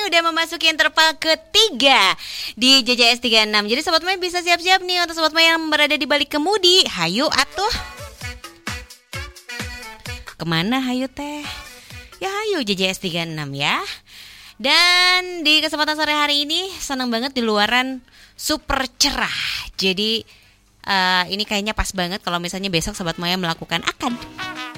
udah memasuki interval ketiga di JJS 36. Jadi Sobat Maya bisa siap-siap nih untuk Sobat Maya yang berada di balik kemudi. Hayu atuh. Kemana hayu teh? Ya hayu JJS 36 ya. Dan di kesempatan sore hari ini senang banget di luaran super cerah. Jadi ini kayaknya pas banget kalau misalnya besok Sobat Maya melakukan akad.